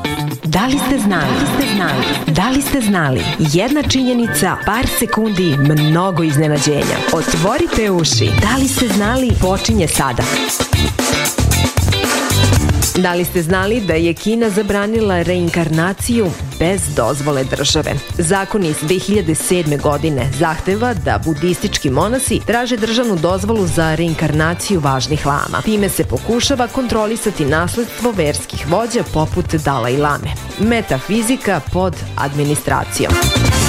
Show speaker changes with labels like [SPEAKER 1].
[SPEAKER 1] Da li ste znali? Da li ste znali? Jedna činjenica, par sekundi, mnogo iznenađenja. Otvorite uši. Da li ste znali? Počinje sada. Da li ste znali da je Kina zabranila reinkarnaciju bez dozvole države? Zakon iz 2007. godine zahteva da budistički monasi traže državnu dozvolu za reinkarnaciju važnih lama. Time se pokušava kontrolisati nasledstvo verskih vođa poput Dalaj Lame. Metafizika pod administracijom.